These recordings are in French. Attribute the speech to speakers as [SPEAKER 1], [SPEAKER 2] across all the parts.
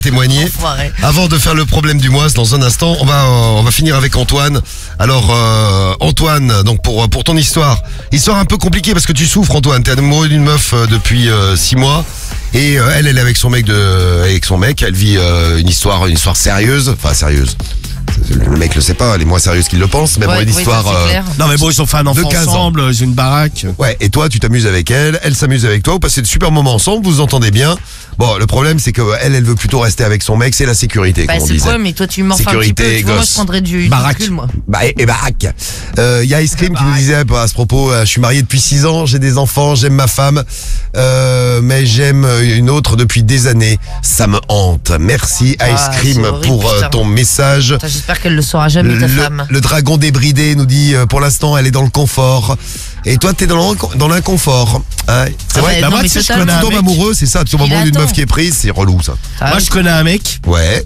[SPEAKER 1] témoigner.
[SPEAKER 2] Enfoiré.
[SPEAKER 1] Avant de faire le problème du mois, dans un instant, on va finir avec Antoine. Alors Antoine, donc pour ton histoire un peu compliquée parce que tu souffres, Antoine. T'es amoureux d'une meuf depuis 6 mois et elle est avec son mec elle vit une histoire sérieuse, enfin sérieuse. Le mec le sait pas, elle est moins sérieuse qu'il le pense, mais bon, une histoire.
[SPEAKER 3] Non mais bon, ils ont fait un enfant
[SPEAKER 1] 15 ans.
[SPEAKER 3] ensemble, ils ont une baraque.
[SPEAKER 1] Ouais, et toi tu t'amuses avec elle s'amuse avec toi, vous passez de super moments ensemble, vous vous entendez bien. Bon, le problème c'est que elle veut plutôt rester avec son mec, c'est la sécurité,
[SPEAKER 2] Bah,
[SPEAKER 1] comme on
[SPEAKER 2] c'est le
[SPEAKER 1] disait.
[SPEAKER 2] problème, mais toi tu morfes un petit peu.
[SPEAKER 1] Sécurité,
[SPEAKER 2] Tu vois, moi je
[SPEAKER 1] gosse.
[SPEAKER 2] prendrais du
[SPEAKER 3] Baraque.
[SPEAKER 2] recul, moi.
[SPEAKER 1] Bah, et baraque. Il y a Ice Cream qui nous disait à ce propos, je suis marié depuis 6 ans, j'ai des enfants, j'aime ma femme, mais j'aime une autre depuis des années. Ça me hante. Merci Ice Cream
[SPEAKER 2] c'est horrible,
[SPEAKER 1] pour
[SPEAKER 2] putain.
[SPEAKER 1] ton message.
[SPEAKER 2] Putain, j'espère qu'elle le saura jamais, ta femme.
[SPEAKER 1] Le dragon débridé nous dit, pour l'instant, elle est dans le confort. Et toi, t'es dans l'inconfort. Hein, c'est
[SPEAKER 2] Ah
[SPEAKER 1] vrai.
[SPEAKER 2] bah,
[SPEAKER 3] bah,
[SPEAKER 2] non,
[SPEAKER 3] moi,
[SPEAKER 2] mais
[SPEAKER 3] tu sais, je
[SPEAKER 2] totalement.
[SPEAKER 3] connais
[SPEAKER 1] Tu tombes
[SPEAKER 3] mec.
[SPEAKER 1] amoureux, c'est ça. Tu tombes
[SPEAKER 2] Il
[SPEAKER 1] amoureux d'une
[SPEAKER 2] attend.
[SPEAKER 1] meuf qui est prise, c'est relou ça.
[SPEAKER 2] Ah,
[SPEAKER 3] Moi, je connais un mec.
[SPEAKER 1] Ouais.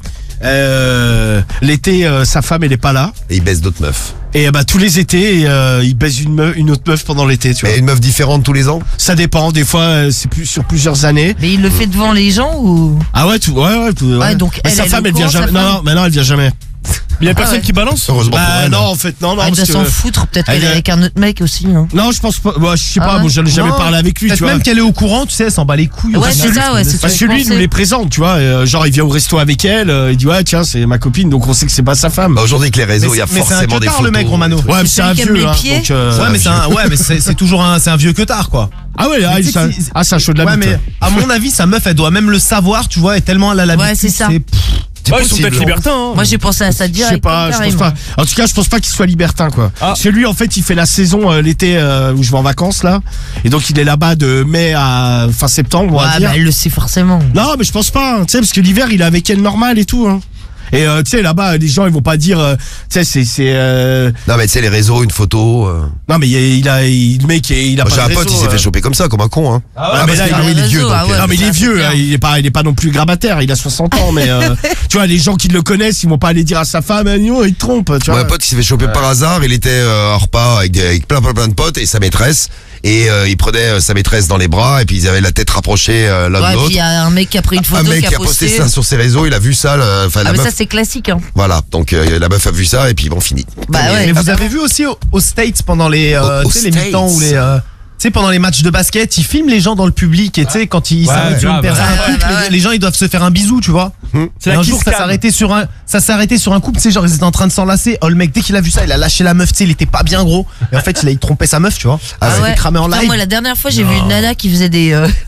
[SPEAKER 3] L'été, sa femme, elle est pas là.
[SPEAKER 1] Et il baisse d'autres meufs.
[SPEAKER 3] Et bah tous les étés, il baise une autre meuf pendant l'été, tu vois.
[SPEAKER 1] Et une meuf différente tous les ans.
[SPEAKER 3] Ça dépend. Des fois, c'est plus sur plusieurs années.
[SPEAKER 2] Mais il le fait devant les gens ou.
[SPEAKER 3] Ah ouais, ouais.
[SPEAKER 2] donc
[SPEAKER 3] Mais
[SPEAKER 2] elle,
[SPEAKER 3] sa
[SPEAKER 2] elle
[SPEAKER 3] femme,
[SPEAKER 2] est
[SPEAKER 3] elle
[SPEAKER 2] au
[SPEAKER 3] vient
[SPEAKER 2] courant,
[SPEAKER 3] jamais.
[SPEAKER 2] sa
[SPEAKER 3] Non,
[SPEAKER 2] femme
[SPEAKER 3] non, mais non, elle vient jamais.
[SPEAKER 4] Il y a
[SPEAKER 2] Ah
[SPEAKER 4] personne
[SPEAKER 2] ouais.
[SPEAKER 4] qui balance.
[SPEAKER 1] Heureusement pour
[SPEAKER 3] Bah
[SPEAKER 1] elle.
[SPEAKER 3] non, en fait, non,
[SPEAKER 2] Elle
[SPEAKER 3] parce
[SPEAKER 2] doit s'en
[SPEAKER 3] que.
[SPEAKER 2] foutre, peut-être qu'elle
[SPEAKER 3] elle
[SPEAKER 2] est
[SPEAKER 3] est-
[SPEAKER 2] avec un autre mec aussi. Hein.
[SPEAKER 3] Non, je pense pas. Bah, je sais
[SPEAKER 2] Ah
[SPEAKER 3] pas.
[SPEAKER 2] ouais.
[SPEAKER 3] Bon, j'en ai jamais
[SPEAKER 4] Non,
[SPEAKER 3] parlé avec lui,
[SPEAKER 4] Peut-être
[SPEAKER 3] tu vois.
[SPEAKER 4] même qu'elle est au courant, tu sais, elle s'en bat les couilles.
[SPEAKER 2] Ouais,
[SPEAKER 4] au
[SPEAKER 2] c'est
[SPEAKER 4] final.
[SPEAKER 2] ça, ouais, c'est
[SPEAKER 3] Parce
[SPEAKER 2] ce
[SPEAKER 3] que
[SPEAKER 2] que
[SPEAKER 3] lui,
[SPEAKER 2] je
[SPEAKER 3] il nous
[SPEAKER 2] pensais.
[SPEAKER 3] les présente, tu vois. Genre, il vient au resto avec elle, il dit, ouais, tiens, c'est ma copine, donc on sait que c'est pas sa femme.
[SPEAKER 1] Bah, aujourd'hui, avec les réseaux, il y a
[SPEAKER 4] Mais c'est un
[SPEAKER 1] forcément des
[SPEAKER 4] cutard,
[SPEAKER 1] photos.
[SPEAKER 4] le mec, Romano.
[SPEAKER 3] Ouais, mais c'est un
[SPEAKER 2] celui qui aime
[SPEAKER 3] vieux,
[SPEAKER 2] les
[SPEAKER 3] hein.
[SPEAKER 2] pieds.
[SPEAKER 3] Donc,
[SPEAKER 4] Ouais, mais c'est toujours c'est un vieux queutard, quoi.
[SPEAKER 3] Ah ouais,
[SPEAKER 4] Mais tu sais que
[SPEAKER 3] c'est un chaud de la
[SPEAKER 4] Ouais,
[SPEAKER 3] bite.
[SPEAKER 4] mais à mon avis, sa meuf, elle doit même le savoir, tu vois, et tellement elle a l'habitude.
[SPEAKER 2] Ouais, c'est ça.
[SPEAKER 1] C'est
[SPEAKER 4] Bah, Ouais,
[SPEAKER 1] possible.
[SPEAKER 4] ils sont peut-être libertins. Hein.
[SPEAKER 2] Moi j'ai pensé à ça
[SPEAKER 3] Je
[SPEAKER 2] direct.
[SPEAKER 3] sais pas, je pense pas. En tout cas, je pense pas qu'il soit libertin, quoi.
[SPEAKER 4] Ah.
[SPEAKER 3] Parce que lui, en fait, il fait la saison l'été où je vais en vacances, là. Et donc, il est là-bas de mai à fin septembre, on va
[SPEAKER 2] Ouais,
[SPEAKER 3] dire.
[SPEAKER 2] bah, elle le sait forcément.
[SPEAKER 3] Non, mais je pense pas. Tu sais, parce que l'hiver, il est avec elle normal et tout. Hein. Et tu sais, là-bas, les gens, ils vont pas dire. Tu sais, c'est.
[SPEAKER 1] Non, mais tu sais, les réseaux, une photo.
[SPEAKER 3] Non, mais le mec, il a
[SPEAKER 1] Moi,
[SPEAKER 3] pas
[SPEAKER 1] j'ai
[SPEAKER 3] de
[SPEAKER 1] un pote,
[SPEAKER 3] réseau,
[SPEAKER 1] il s'est fait choper comme ça, comme un con, hein.
[SPEAKER 3] Ah, mais là,
[SPEAKER 1] parce que
[SPEAKER 2] il
[SPEAKER 1] lui, il est
[SPEAKER 2] a
[SPEAKER 1] vieux.
[SPEAKER 2] raison,
[SPEAKER 1] donc,
[SPEAKER 2] ah ouais.
[SPEAKER 3] non mais il
[SPEAKER 2] Ça,
[SPEAKER 3] est
[SPEAKER 2] c'est
[SPEAKER 3] vieux,
[SPEAKER 2] clair.
[SPEAKER 3] hein, il est pas non plus grabataire, il a 60 ans, mais tu vois, les gens qui le connaissent, ils vont pas aller dire à sa femme, ah, non, il te trompe, tu
[SPEAKER 1] Moi,
[SPEAKER 3] vois.
[SPEAKER 1] un pote, il s'est fait choper par hasard. Il était en repas avec plein de potes et sa maîtresse. Et il prenait sa maîtresse dans les bras et puis ils avaient la tête rapprochée l'un de
[SPEAKER 2] Ouais, puis
[SPEAKER 1] l'autre.
[SPEAKER 2] il y a un mec qui a pris une
[SPEAKER 1] Un
[SPEAKER 2] photo,
[SPEAKER 1] mec
[SPEAKER 2] qui a posté.
[SPEAKER 1] ça sur ses réseaux, il a vu ça. Enfin,
[SPEAKER 2] Ah,
[SPEAKER 1] la
[SPEAKER 2] mais
[SPEAKER 1] meuf.
[SPEAKER 2] ça c'est classique. Hein.
[SPEAKER 1] Voilà, donc la meuf a vu ça et puis bon, fini.
[SPEAKER 2] Bah ouais.
[SPEAKER 4] Mais vous avez vu aussi aux States pendant les,
[SPEAKER 1] Aux
[SPEAKER 4] tu sais, les
[SPEAKER 1] States.
[SPEAKER 4] mi-temps ou les. Tu sais, pendant les matchs de basket, ils filment les gens dans le public et tu sais, quand ils s'arrêtent sur une
[SPEAKER 3] grave.
[SPEAKER 4] personne,
[SPEAKER 2] Ouais,
[SPEAKER 4] un couple,
[SPEAKER 2] ouais.
[SPEAKER 4] les gens ils doivent se faire un bisou, tu vois.
[SPEAKER 3] C'est
[SPEAKER 4] Et
[SPEAKER 3] la
[SPEAKER 4] un
[SPEAKER 3] kiss
[SPEAKER 4] jour, ça
[SPEAKER 3] cam.
[SPEAKER 4] s'est arrêté sur un couple, tu sais, genre ils étaient en train de s'enlacer. Oh, le mec, dès qu'il a vu ça, il a lâché la meuf, tu sais, il était pas bien gros. Et en fait, il trompé sa meuf, tu vois.
[SPEAKER 1] Ah
[SPEAKER 4] Il
[SPEAKER 1] ouais.
[SPEAKER 4] s'est cramé en
[SPEAKER 2] Putain,
[SPEAKER 4] live.
[SPEAKER 2] moi la dernière fois j'ai vu une nana qui faisait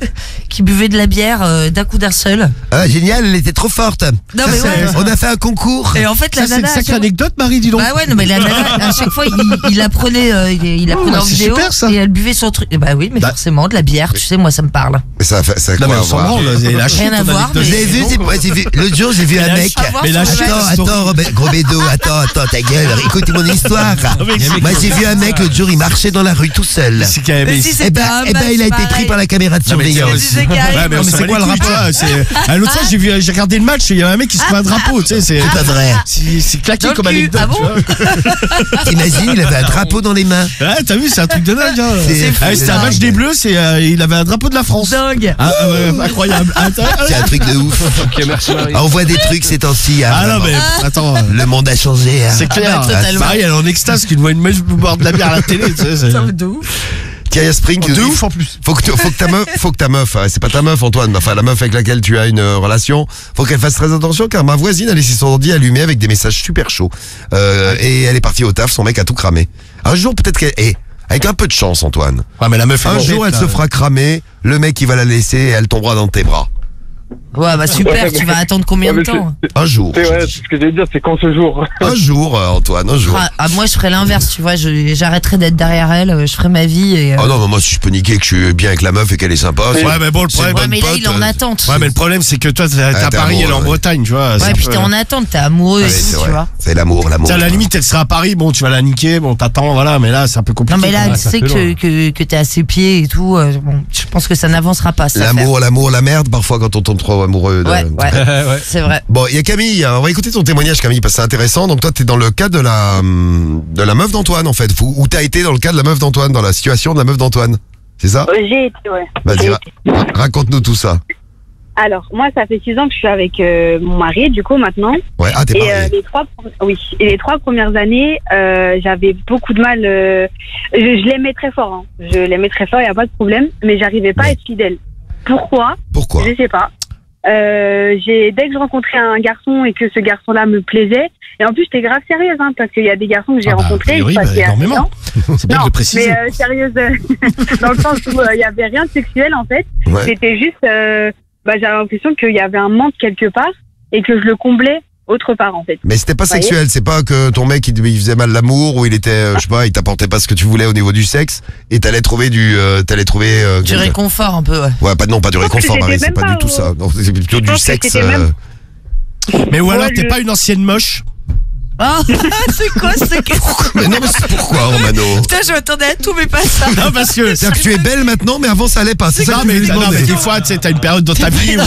[SPEAKER 2] qui buvait de la bière d'un coup d'un seul.
[SPEAKER 1] Ah, génial, elle était trop forte.
[SPEAKER 2] Non mais ouais.
[SPEAKER 1] On a fait un concours.
[SPEAKER 2] Et en fait la
[SPEAKER 3] Ça, c'est une
[SPEAKER 2] nana.
[SPEAKER 3] sacrée anecdote, Marie, dis donc.
[SPEAKER 2] Bah ouais, non mais la nana à chaque fois il la prenait il la prenait
[SPEAKER 3] bah,
[SPEAKER 2] en
[SPEAKER 3] c'est
[SPEAKER 2] vidéo
[SPEAKER 3] super, ça.
[SPEAKER 2] et elle buvait son truc. Bah oui, mais
[SPEAKER 1] Bah.
[SPEAKER 2] forcément de la bière, tu sais moi ça me parle.
[SPEAKER 1] Mais ça a
[SPEAKER 3] Non,
[SPEAKER 1] quoi
[SPEAKER 3] mais
[SPEAKER 1] à
[SPEAKER 3] on s'en
[SPEAKER 1] voir.
[SPEAKER 3] branle, c'est la
[SPEAKER 2] Rien à
[SPEAKER 3] ton
[SPEAKER 2] voir,
[SPEAKER 3] anecdote.
[SPEAKER 1] Vous avez vu, j'ai vu, l'autre jour, j'ai vu un mec.
[SPEAKER 2] Avoir
[SPEAKER 3] mais la
[SPEAKER 2] son
[SPEAKER 3] chute,
[SPEAKER 2] mec.
[SPEAKER 1] Attends, gros bédo, attends, ta gueule, écoute mon histoire. Moi, j'ai vu un mec l'autre jour, il marchait dans la rue tout seul.
[SPEAKER 3] C'est quand même.
[SPEAKER 2] Mais si
[SPEAKER 1] Eh
[SPEAKER 2] c'était un
[SPEAKER 1] ben, il a été
[SPEAKER 2] match,
[SPEAKER 1] pris par la caméra de
[SPEAKER 3] Non, mais tiens,
[SPEAKER 1] surveillance.
[SPEAKER 3] aussi.
[SPEAKER 2] disait qu'il arrive.
[SPEAKER 3] Ouais, mais
[SPEAKER 4] Non, mais
[SPEAKER 3] c'est
[SPEAKER 4] c'est
[SPEAKER 3] quoi
[SPEAKER 4] quoi
[SPEAKER 3] le
[SPEAKER 4] le
[SPEAKER 3] rapport? L'autre fois, j'ai regardé le match, il y a un mec qui se fait un drapeau, tu sais, c'est
[SPEAKER 1] C'est pas vrai.
[SPEAKER 3] c'est claqué
[SPEAKER 2] Dans le
[SPEAKER 3] comme
[SPEAKER 2] cul.
[SPEAKER 3] anecdote.
[SPEAKER 2] Ah bon
[SPEAKER 3] tu vois.
[SPEAKER 1] T'imagines, il avait un drapeau dans les mains.
[SPEAKER 3] Ouais, t'as vu, c'est un truc de dingue. Hein.
[SPEAKER 1] C'est fou,
[SPEAKER 3] C'était un
[SPEAKER 1] dingue.
[SPEAKER 3] match des Bleus, il avait un drapeau de la France.
[SPEAKER 2] Dingue.
[SPEAKER 3] Ah, incroyable. Attends,
[SPEAKER 1] C'est un truc de ouf.
[SPEAKER 4] Ok, merci Marie.
[SPEAKER 1] Ah, on voit des trucs ces temps-ci. Hein,
[SPEAKER 3] ah non,
[SPEAKER 1] vraiment.
[SPEAKER 3] mais attends.
[SPEAKER 1] Le monde a changé. Hein.
[SPEAKER 3] C'est clair.
[SPEAKER 2] bah, totalement.
[SPEAKER 3] Marie, elle est en extase qu'il voit une meuf boire de la bière à la télé. Tu sais, c'est-
[SPEAKER 2] De ouf.
[SPEAKER 1] Kaya Spring qui nous
[SPEAKER 4] De
[SPEAKER 1] dit,
[SPEAKER 4] ouf en plus.
[SPEAKER 1] faut que ta meuf, c'est pas ta meuf Antoine, mais enfin la meuf avec laquelle tu as une relation, faut qu'elle fasse très attention car ma voisine a laissé son ordi allumé avec des messages super chauds. Et elle est partie au taf, son mec a tout cramé. Un jour peut-être avec un peu de chance Antoine.
[SPEAKER 3] Ouais, mais la meuf,
[SPEAKER 1] Un
[SPEAKER 3] est
[SPEAKER 1] jour elle
[SPEAKER 3] bête,
[SPEAKER 1] se
[SPEAKER 3] là.
[SPEAKER 1] fera cramer, le mec il va la laisser et elle tombera dans tes bras.
[SPEAKER 2] Ouais bah super, tu vas attendre combien de temps?
[SPEAKER 1] Un jour.
[SPEAKER 5] C'est ouais, ce que j'allais dire, c'est quand ce jour.
[SPEAKER 1] Un jour Antoine, un jour.
[SPEAKER 2] Moi je ferais l'inverse, tu vois, j'arrêterais d'être derrière elle, je ferais ma vie et
[SPEAKER 1] Oh non, mais moi si je peux niquer que je suis bien avec la meuf et qu'elle est sympa.
[SPEAKER 3] Ouais, mais bon, le
[SPEAKER 1] c'est une
[SPEAKER 3] problème.
[SPEAKER 2] ouais,
[SPEAKER 1] bonne
[SPEAKER 2] mais là il est en
[SPEAKER 1] pote,
[SPEAKER 2] attente.
[SPEAKER 3] Ouais, mais le problème, c'est que toi, t'es à
[SPEAKER 1] t'es
[SPEAKER 3] Paris, elle est en
[SPEAKER 1] amoureux, ouais.
[SPEAKER 3] Bretagne, tu vois. c'est
[SPEAKER 2] Ouais,
[SPEAKER 3] un
[SPEAKER 2] puis
[SPEAKER 3] peu-
[SPEAKER 2] t'es en attente, t'es amoureux
[SPEAKER 1] Ouais,
[SPEAKER 2] aussi,
[SPEAKER 1] c'est
[SPEAKER 2] tu
[SPEAKER 1] vrai.
[SPEAKER 2] vois.
[SPEAKER 1] C'est l'amour.
[SPEAKER 3] Tiens, à la limite, elle sera à Paris, bon, tu vas la niquer, bon, t'attends, voilà, mais là, c'est un peu compliqué.
[SPEAKER 2] Non mais là
[SPEAKER 3] quoi.
[SPEAKER 2] elle sait que t'es à ses pieds et tout, bon, je pense que ça n'avancera pas ça.
[SPEAKER 1] L'amour, la merde, parfois quand on tombe trop amoureux.
[SPEAKER 2] Ouais, ouais, c'est vrai.
[SPEAKER 1] Bon, il y a Camille, on va écouter ton témoignage Camille, parce que c'est intéressant. Donc toi, t'es dans le cas de la meuf d'Antoine en fait, ou t'as été dans le cas de la meuf d'Antoine, dans la situation de la meuf d'Antoine, c'est ça?
[SPEAKER 6] J'ai été, ouais.
[SPEAKER 1] Vas-y,
[SPEAKER 6] J'ai été.
[SPEAKER 1] raconte-nous tout ça.
[SPEAKER 6] Alors, moi, ça fait 6 ans que je suis avec mon mari, du coup, maintenant.
[SPEAKER 1] Ouais, ah, t'es
[SPEAKER 6] Et
[SPEAKER 1] marié.
[SPEAKER 6] les 3 premières années, j'avais beaucoup de mal. Je l'aimais très fort. Hein. Je l'aimais très fort, il n'y a pas de problème. Mais j'arrivais pas à être fidèle. Pourquoi Je sais pas. Dès que je rencontrais un garçon et que ce garçon-là me plaisait, et en plus, j'étais grave sérieuse, hein, parce qu'il y a des garçons que j'ai rencontrés.
[SPEAKER 3] Oui, énormément. C'est bien de le préciser.
[SPEAKER 6] Mais sérieuse, dans le sens où il y avait rien de sexuel, en fait.
[SPEAKER 1] Ouais.
[SPEAKER 6] C'était juste... j'avais l'impression qu'il y avait un manque quelque part et que je le comblais autre part en fait.
[SPEAKER 1] Mais c'était pas sexuel, c'est pas que ton mec il faisait mal l'amour ou il était, je sais pas, il t'apportait pas ce que tu voulais au niveau du sexe et t'allais trouver du
[SPEAKER 2] réconfort un peu, ouais.
[SPEAKER 1] Ouais, pas du réconfort, Marie, c'est
[SPEAKER 6] même
[SPEAKER 1] pas
[SPEAKER 6] pas
[SPEAKER 1] du tout ça. Non, c'est plutôt du
[SPEAKER 6] pense que
[SPEAKER 1] sexe.
[SPEAKER 6] c'était même-
[SPEAKER 3] Mais ou alors
[SPEAKER 6] Ouais,
[SPEAKER 3] t'es pas une ancienne moche?
[SPEAKER 2] Ah, c'est quoi ce question?
[SPEAKER 1] Mais non, mais c'est pourquoi, Romano?
[SPEAKER 2] Putain, je m'attendais à tout, mais pas ça.
[SPEAKER 3] Non, parce que
[SPEAKER 1] C'est-à-dire que tu es belle maintenant, mais avant ça allait pas. C'est ça
[SPEAKER 3] non,
[SPEAKER 1] que tu
[SPEAKER 3] mais,
[SPEAKER 1] me
[SPEAKER 3] non, mais
[SPEAKER 1] demandais.
[SPEAKER 3] des fois, tu sais, t'as une période dans ta vie où.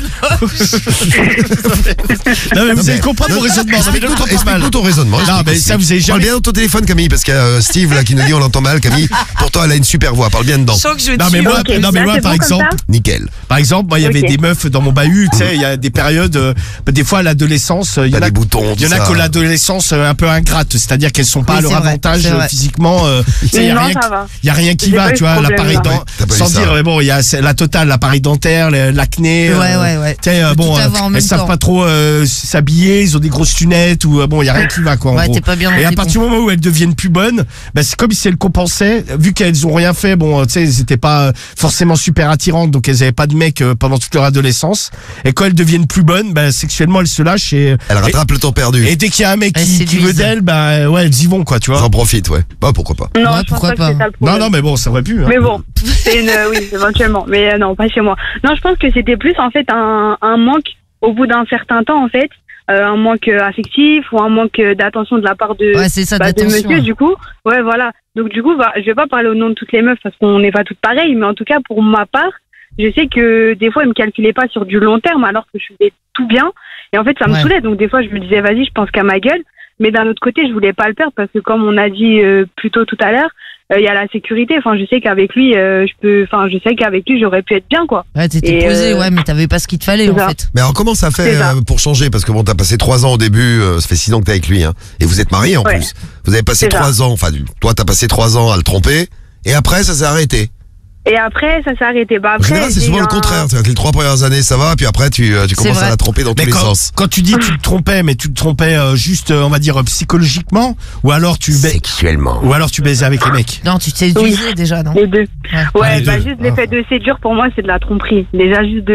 [SPEAKER 3] Non, mais vous allez comprendre mon raisonnement. Non, mais je le comprends
[SPEAKER 1] Explique-nous
[SPEAKER 3] mal.
[SPEAKER 1] ton raisonnement.
[SPEAKER 3] Non, mais ça, vous avez
[SPEAKER 1] Parle
[SPEAKER 3] jamais.
[SPEAKER 1] bien dans ton téléphone, Camille, parce qu'il y a Steve là qui nous dit on l'entend mal, Camille. Pourtant, elle a une super voix. Parle bien dedans.
[SPEAKER 2] Je sens que je vais
[SPEAKER 3] Non, mais
[SPEAKER 2] tuer.
[SPEAKER 3] moi,
[SPEAKER 6] Ok,
[SPEAKER 3] non, mais
[SPEAKER 6] là,
[SPEAKER 3] moi,
[SPEAKER 6] c'est
[SPEAKER 3] par
[SPEAKER 6] bon comme
[SPEAKER 3] exemple.
[SPEAKER 6] ça
[SPEAKER 1] Nickel.
[SPEAKER 3] Par exemple, moi, il y avait
[SPEAKER 6] Ok.
[SPEAKER 3] des meufs dans mon bahut, tu sais, il y a des périodes, des fois à l'adolescence, il y
[SPEAKER 1] T'as
[SPEAKER 3] en a
[SPEAKER 1] des boutons,
[SPEAKER 3] il y en
[SPEAKER 1] tout
[SPEAKER 3] a
[SPEAKER 1] ça.
[SPEAKER 3] que l'adolescence un peu ingrate, c'est-à-dire qu'elles sont pas
[SPEAKER 2] Oui,
[SPEAKER 3] à leur
[SPEAKER 2] c'est vrai,
[SPEAKER 3] avantage
[SPEAKER 2] c'est vrai.
[SPEAKER 3] physiquement, tu sais, il y a
[SPEAKER 6] Non,
[SPEAKER 3] rien
[SPEAKER 6] ça va.
[SPEAKER 3] il y a rien qui
[SPEAKER 6] J'ai
[SPEAKER 3] va,
[SPEAKER 6] pas eu
[SPEAKER 3] tu
[SPEAKER 6] ce
[SPEAKER 3] vois,
[SPEAKER 6] problème-là.
[SPEAKER 3] l'appareil
[SPEAKER 1] Ouais, t'as pas eu
[SPEAKER 3] sans
[SPEAKER 1] ça.
[SPEAKER 3] dire, mais bon, il y a la totale, l'appareil dentaire, l'acné,
[SPEAKER 2] Ouais.
[SPEAKER 3] tu sais,
[SPEAKER 2] Faut
[SPEAKER 3] bon,
[SPEAKER 2] tout avoir en même
[SPEAKER 3] elles savent
[SPEAKER 2] temps.
[SPEAKER 3] pas trop s'habiller, ils ont des grosses lunettes ou bon, il y a rien qui va quoi. En
[SPEAKER 2] Ouais,
[SPEAKER 3] gros.
[SPEAKER 2] t'es pas bien dans
[SPEAKER 3] Et à
[SPEAKER 2] tes
[SPEAKER 3] partir du moment où elles deviennent plus bonnes, bah, c'est comme si elles compensaient, vu qu'elles ont rien fait, bon, tu sais, elles étaient pas forcément super attirantes, donc elles avaient pas de mec pendant toute leur adolescence. Et quand elles deviennent plus bonnes, bah, sexuellement, elles se lâchent
[SPEAKER 1] Elle rattrape le temps perdu.
[SPEAKER 3] et dès qu'il y a un mec
[SPEAKER 2] Elles
[SPEAKER 3] qui veut
[SPEAKER 2] séduisent.
[SPEAKER 3] d'elles, bah, ouais, elles y vont quoi, tu vois.
[SPEAKER 1] J'en profite, ouais. Bah, pourquoi pas.
[SPEAKER 6] Non,
[SPEAKER 2] Ouais,
[SPEAKER 6] je pense
[SPEAKER 2] pourquoi
[SPEAKER 6] pas que
[SPEAKER 2] pas.
[SPEAKER 6] c'est ça le
[SPEAKER 3] Non,
[SPEAKER 6] problème.
[SPEAKER 3] non, mais bon, ça aurait pu. Hein.
[SPEAKER 6] Mais bon, c'est oui, éventuellement. Mais non, pas chez moi. Non, je pense que c'était plus en fait un manque au bout d'un certain temps en fait, un manque affectif ou un manque d'attention de la part de
[SPEAKER 2] Ouais, c'est ça,
[SPEAKER 6] de
[SPEAKER 2] d'attention.
[SPEAKER 6] monsieur du coup. Ouais, voilà. Donc du coup, je vais pas parler au nom de toutes les meufs parce qu'on n'est pas toutes pareilles, mais en tout cas pour ma part, je sais que des fois ils me calculaient pas sur du long terme alors que je faisais tout bien et en fait ça me
[SPEAKER 2] Ouais.
[SPEAKER 6] saoulait. Donc des fois je me disais vas-y, je pense qu'à ma gueule. Mais d'un autre côté, je voulais pas le perdre parce que comme on a dit plus tôt tout à l'heure, il y a la sécurité. Enfin, je sais qu'avec lui, je sais qu'avec lui, j'aurais pu être bien, quoi.
[SPEAKER 2] Ouais, t'étais
[SPEAKER 6] Et,
[SPEAKER 2] posé, ouais, mais t'avais pas ce qu'il te fallait,
[SPEAKER 6] c'est
[SPEAKER 2] en
[SPEAKER 6] ça.
[SPEAKER 2] fait.
[SPEAKER 1] Mais alors, comment ça fait
[SPEAKER 6] C'est ça.
[SPEAKER 1] pour changer? Parce que bon, t'as passé 3 ans au début, ça fait 6 ans que t'es avec lui, hein. Et vous êtes mariés en
[SPEAKER 6] Ouais.
[SPEAKER 1] plus. Vous avez passé
[SPEAKER 6] C'est ça.
[SPEAKER 1] 3 ans, enfin, toi, t'as passé 3 ans à le tromper. Et après, ça s'est arrêté.
[SPEAKER 6] Et après, ça s'est arrêté. Bah,
[SPEAKER 1] En
[SPEAKER 6] après,
[SPEAKER 1] général, c'est
[SPEAKER 6] j'ai
[SPEAKER 1] souvent
[SPEAKER 6] eu
[SPEAKER 1] le
[SPEAKER 6] un-
[SPEAKER 1] contraire. C'est-à-dire que les 3 premières années, ça va, puis après, tu commences
[SPEAKER 2] vrai.
[SPEAKER 1] à la tromper dans tous
[SPEAKER 3] Mais
[SPEAKER 1] les sens.
[SPEAKER 3] quand tu dis tu te trompais, mais tu te trompais juste, on va dire, psychologiquement, ou alors tu
[SPEAKER 1] Sexuellement.
[SPEAKER 3] baisais avec les mecs.
[SPEAKER 2] Non, tu t'es utilisé déjà, non?
[SPEAKER 6] Les deux.
[SPEAKER 3] Ah,
[SPEAKER 6] Ouais,
[SPEAKER 3] les
[SPEAKER 6] bah,
[SPEAKER 3] deux.
[SPEAKER 6] juste l'effet de séduire, pour moi, c'est de la tromperie. Déjà, juste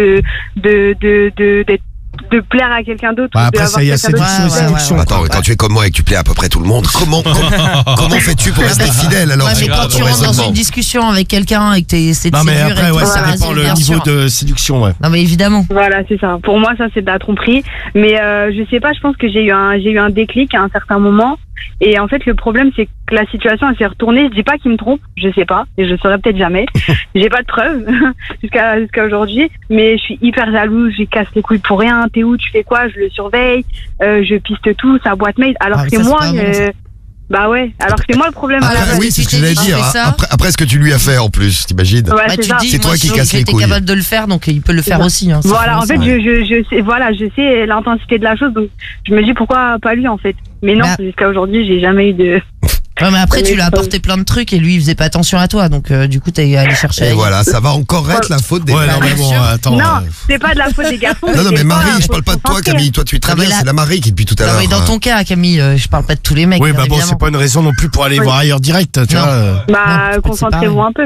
[SPEAKER 6] de plaire à quelqu'un d'autre.
[SPEAKER 3] Bah,
[SPEAKER 6] ou
[SPEAKER 3] après,
[SPEAKER 6] d'avoir
[SPEAKER 3] ça y a
[SPEAKER 6] quelqu'un d'autre
[SPEAKER 3] séduction et
[SPEAKER 6] qui plaît.
[SPEAKER 3] séduction.
[SPEAKER 1] Attends, quand tu es comme moi et que tu plais à peu près tout le monde, comment fais-tu pour rester fidèle alors?
[SPEAKER 2] Ouais, mais
[SPEAKER 1] C'est
[SPEAKER 2] quand
[SPEAKER 1] pas
[SPEAKER 2] tu
[SPEAKER 1] ton
[SPEAKER 2] rentres dans
[SPEAKER 1] raisonnement.
[SPEAKER 2] une discussion avec quelqu'un et que c'est de
[SPEAKER 3] Non, mais
[SPEAKER 2] séduire
[SPEAKER 3] après,
[SPEAKER 2] et
[SPEAKER 3] ouais,
[SPEAKER 2] tout,
[SPEAKER 3] ça
[SPEAKER 6] voilà,
[SPEAKER 3] dépend le
[SPEAKER 2] bien
[SPEAKER 3] niveau
[SPEAKER 2] sûr.
[SPEAKER 3] de séduction, ouais.
[SPEAKER 2] Non, mais évidemment.
[SPEAKER 6] Voilà, c'est ça. Pour moi, ça, c'est de la tromperie. Mais je sais pas, je pense que j'ai eu un déclic à un certain moment. Et en fait, le problème, c'est que la situation, elle s'est retournée. Je dis pas qu'il me trompe, je sais pas, et je le saurais peut-être jamais. J'ai pas de preuves jusqu'à aujourd'hui, mais je suis hyper jalouse. J'y casse les couilles pour rien. T'es où? Tu fais quoi? Je le surveille. Je piste tout, sa boîte mail. Alors
[SPEAKER 2] Ah,
[SPEAKER 6] que
[SPEAKER 2] ça,
[SPEAKER 6] c'est
[SPEAKER 2] c'est
[SPEAKER 6] moi.
[SPEAKER 2] pas bon, ça.
[SPEAKER 6] Bah ouais. Alors que c'est moi le problème à la
[SPEAKER 1] Après,
[SPEAKER 6] base.
[SPEAKER 1] oui, c'est ce que
[SPEAKER 2] tu t'es
[SPEAKER 1] j'allais
[SPEAKER 2] dit,
[SPEAKER 1] dire.
[SPEAKER 2] je fais
[SPEAKER 1] hein.
[SPEAKER 2] ça.
[SPEAKER 1] Après ce que tu lui as fait en plus, t'imagines?
[SPEAKER 6] Ouais,
[SPEAKER 2] Bah,
[SPEAKER 6] c'est
[SPEAKER 2] tu
[SPEAKER 6] ça.
[SPEAKER 2] te dis,
[SPEAKER 1] C'est toi
[SPEAKER 2] moi,
[SPEAKER 1] qui
[SPEAKER 2] je
[SPEAKER 1] casses les
[SPEAKER 2] j'étais
[SPEAKER 1] couilles.
[SPEAKER 2] capable de le faire, donc il peut le faire
[SPEAKER 6] ça.
[SPEAKER 2] aussi. Hein,
[SPEAKER 6] Voilà, en fait,
[SPEAKER 2] ça.
[SPEAKER 6] je sais, voilà, je sais l'intensité de la chose, donc je me dis pourquoi pas lui en fait. Mais non,
[SPEAKER 2] Bah.
[SPEAKER 6] jusqu'à aujourd'hui, j'ai jamais eu de.
[SPEAKER 2] Ouais, mais après, tu lui as apporté plein de trucs et lui, il faisait pas attention à toi, donc du coup, t'es allé chercher.
[SPEAKER 1] Et
[SPEAKER 2] ailleurs.
[SPEAKER 1] voilà, ça va encore être la faute des
[SPEAKER 3] Ouais,
[SPEAKER 1] mecs.
[SPEAKER 3] non, mais bon,
[SPEAKER 2] sûr.
[SPEAKER 3] attends.
[SPEAKER 6] Non, c'est pas de la faute des garçons.
[SPEAKER 1] Non, non,
[SPEAKER 6] c'est
[SPEAKER 1] mais Marie,
[SPEAKER 6] pas,
[SPEAKER 1] je parle pas de toi,
[SPEAKER 6] concentrer.
[SPEAKER 1] Camille. Toi, tu es très
[SPEAKER 2] Non, mais
[SPEAKER 1] bien.
[SPEAKER 2] là-
[SPEAKER 1] C'est la Marie qui, depuis tout à
[SPEAKER 2] Non,
[SPEAKER 1] l'heure.
[SPEAKER 2] mais dans ton cas, Camille, je parle pas de tous les mecs.
[SPEAKER 3] Oui,
[SPEAKER 2] bien
[SPEAKER 3] bah bon,
[SPEAKER 2] évidemment.
[SPEAKER 3] c'est pas une raison non plus pour aller
[SPEAKER 6] Oui.
[SPEAKER 3] voir ailleurs direct, tu
[SPEAKER 2] Non.
[SPEAKER 3] vois.
[SPEAKER 2] Non,
[SPEAKER 6] Bah,
[SPEAKER 2] c'est
[SPEAKER 6] concentrez-vous un peu.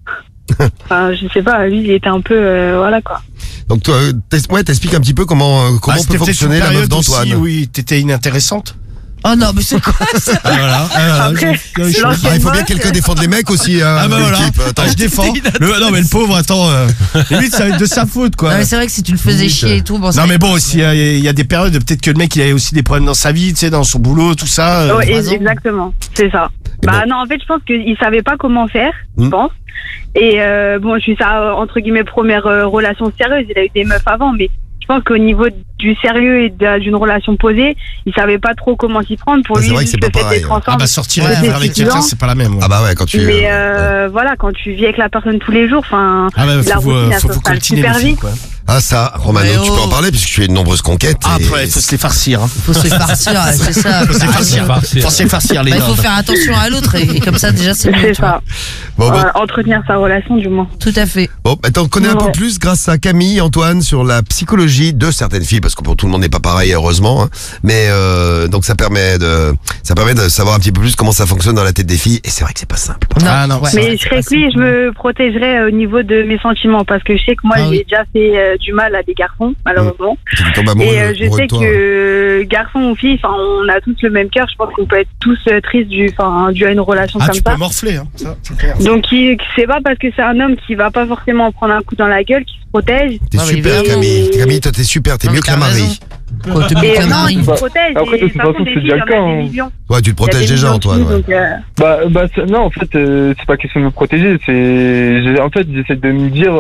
[SPEAKER 6] Enfin, je sais pas, lui, il était un peu, voilà quoi.
[SPEAKER 1] Donc, toi, t'expliques un petit peu comment
[SPEAKER 3] Ah,
[SPEAKER 1] peut
[SPEAKER 3] c'était peut-être
[SPEAKER 1] fonctionner
[SPEAKER 3] une
[SPEAKER 1] la meuf
[SPEAKER 3] période aussi
[SPEAKER 1] d'Antoine.
[SPEAKER 3] où t'étais inintéressante.
[SPEAKER 2] Oh non, mais c'est quoi ça?
[SPEAKER 3] Voilà.
[SPEAKER 6] Après,
[SPEAKER 3] je-
[SPEAKER 6] l'ancienne
[SPEAKER 1] Ah, il faut bien
[SPEAKER 6] moche,
[SPEAKER 1] que quelqu'un défende les mecs aussi.
[SPEAKER 3] Ah bah voilà,
[SPEAKER 1] l'équipe. Attends.
[SPEAKER 3] je défends. Non mais le pauvre, attends, limite ça va être de sa faute quoi.
[SPEAKER 2] Non, mais c'est vrai que si tu le faisais
[SPEAKER 3] Limite,
[SPEAKER 2] chier et tout, bon,
[SPEAKER 3] Non mais bon, aussi il y a des périodes, peut-être que le mec il avait aussi des problèmes dans sa vie, tu sais, dans son boulot, tout ça.
[SPEAKER 6] Ouais,
[SPEAKER 2] raison.
[SPEAKER 6] exactement, c'est ça.
[SPEAKER 1] Et
[SPEAKER 6] Bah
[SPEAKER 1] bon.
[SPEAKER 6] non, en fait, je pense qu'il savait pas comment faire, je
[SPEAKER 1] Hmm.
[SPEAKER 6] pense. Et bon, je suis sa entre guillemets première relation sérieuse. Il a eu des meufs avant, mais je pense qu'au niveau du sérieux et d'une relation posée, il savait pas trop comment s'y prendre. Pour
[SPEAKER 1] Ah,
[SPEAKER 6] lui,
[SPEAKER 1] c'est vrai que
[SPEAKER 6] juste
[SPEAKER 1] c'est
[SPEAKER 6] le
[SPEAKER 1] pas
[SPEAKER 6] fait
[SPEAKER 1] pareil,
[SPEAKER 6] d'être
[SPEAKER 1] hein.
[SPEAKER 3] Ah
[SPEAKER 6] ensemble.
[SPEAKER 3] bah sortir
[SPEAKER 2] Ouais,
[SPEAKER 3] avec
[SPEAKER 6] c'est
[SPEAKER 3] quelqu'un,
[SPEAKER 6] suffisant.
[SPEAKER 3] c'est pas la même. Ouais.
[SPEAKER 1] Ah bah ouais, quand tu.
[SPEAKER 6] Mais
[SPEAKER 1] ouais.
[SPEAKER 6] voilà, quand tu vis avec la personne tous les jours, enfin,
[SPEAKER 3] Ah bah
[SPEAKER 6] la routine, elle
[SPEAKER 3] faut
[SPEAKER 6] s'installe
[SPEAKER 3] coltiner
[SPEAKER 6] super
[SPEAKER 3] les filles,
[SPEAKER 6] vite.
[SPEAKER 3] quoi.
[SPEAKER 1] Ah ça, Romano,
[SPEAKER 2] Ouais,
[SPEAKER 1] tu peux en parler puisque tu as de nombreuses conquêtes.
[SPEAKER 3] Ah,
[SPEAKER 1] et-
[SPEAKER 3] après, il faut se les farcir. Hein.
[SPEAKER 2] Faut se les farcir, c'est ça.
[SPEAKER 3] Faut se les farcir, les
[SPEAKER 2] Bah, il
[SPEAKER 3] gars.
[SPEAKER 2] faut faire attention à l'autre et comme ça déjà c'est mieux.
[SPEAKER 6] C'est
[SPEAKER 2] tu vois.
[SPEAKER 6] ça.
[SPEAKER 1] Bon,
[SPEAKER 6] Entretenir sa relation, du moins.
[SPEAKER 2] Tout à fait.
[SPEAKER 1] bon, t'en connais un peu
[SPEAKER 6] Ouais.
[SPEAKER 1] plus grâce à Camille, Antoine, sur la psychologie de certaines filles, parce que pour tout le monde n'est pas pareil, heureusement. Hein. Mais donc ça permet de savoir un petit peu plus comment ça fonctionne dans la tête des filles. Et c'est vrai que c'est pas simple.
[SPEAKER 3] Ah non,
[SPEAKER 2] ouais.
[SPEAKER 6] Mais je serais que lui, je me protégerais au niveau de mes sentiments parce que je sais que moi,
[SPEAKER 3] Ah oui.
[SPEAKER 6] j'ai déjà fait du mal à des garçons, malheureusement.
[SPEAKER 1] Tu tombes amoureux,
[SPEAKER 6] Et je
[SPEAKER 1] amoureux
[SPEAKER 6] sais
[SPEAKER 1] de toi.
[SPEAKER 6] que garçon ou fille, enfin, on a tous le même cœur. Je pense qu'on peut être tous tristes dû à une relation
[SPEAKER 3] Ah,
[SPEAKER 6] comme
[SPEAKER 3] tu
[SPEAKER 6] ça.
[SPEAKER 3] peux morfler, hein. Ça, c'est clair.
[SPEAKER 6] Donc, c'est pas parce que c'est un homme qui va pas forcément prendre un coup dans la gueule, qui se protège.
[SPEAKER 1] T'es
[SPEAKER 2] Ah, mais
[SPEAKER 1] super,
[SPEAKER 2] évidemment.
[SPEAKER 1] Camille. Camille, toi, t'es super. T'es
[SPEAKER 2] Non,
[SPEAKER 1] mieux
[SPEAKER 2] mais
[SPEAKER 1] que la
[SPEAKER 2] t'as
[SPEAKER 1] Marie.
[SPEAKER 2] raison. Quoi, t'es mieux
[SPEAKER 6] Et
[SPEAKER 2] que la
[SPEAKER 6] non,
[SPEAKER 2] Marie.
[SPEAKER 6] il se protège.
[SPEAKER 5] Après,
[SPEAKER 6] et
[SPEAKER 5] de toute façon,
[SPEAKER 6] des
[SPEAKER 5] c'est
[SPEAKER 6] filles,
[SPEAKER 5] déjà
[SPEAKER 6] il y
[SPEAKER 5] le
[SPEAKER 6] en a
[SPEAKER 5] cas,
[SPEAKER 6] des
[SPEAKER 5] hein.
[SPEAKER 6] millions.
[SPEAKER 1] Ouais, tu te
[SPEAKER 6] Il y a
[SPEAKER 1] protèges
[SPEAKER 6] des
[SPEAKER 1] déjà,
[SPEAKER 6] millions de
[SPEAKER 1] Antoine.
[SPEAKER 6] filles,
[SPEAKER 1] Ouais.
[SPEAKER 6] donc,
[SPEAKER 5] Non, en fait, c'est pas question de me protéger. En fait, j'essaie de me dire,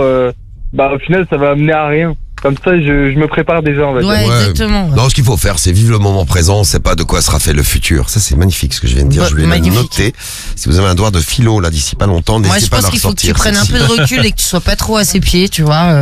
[SPEAKER 5] au final, ça va amener à rien. Comme ça, je me prépare déjà, on va dire.
[SPEAKER 2] Ouais,
[SPEAKER 1] Ouais.
[SPEAKER 2] exactement. ouais.
[SPEAKER 1] Non, ce qu'il faut faire, c'est vivre le moment présent. C'est pas de quoi sera fait le futur. Ça, c'est magnifique ce que je viens de dire.
[SPEAKER 2] Bah,
[SPEAKER 1] Je vais le
[SPEAKER 2] magnifique.
[SPEAKER 1] noter. Si vous avez un devoir de philo là d'ici pas longtemps,
[SPEAKER 2] Moi,
[SPEAKER 1] n'hésitez
[SPEAKER 2] je
[SPEAKER 1] pas à
[SPEAKER 2] pense
[SPEAKER 1] le
[SPEAKER 2] qu'il faut que tu
[SPEAKER 1] ressortir.
[SPEAKER 2] prennes un peu de recul et que tu sois pas trop à ses pieds, tu vois.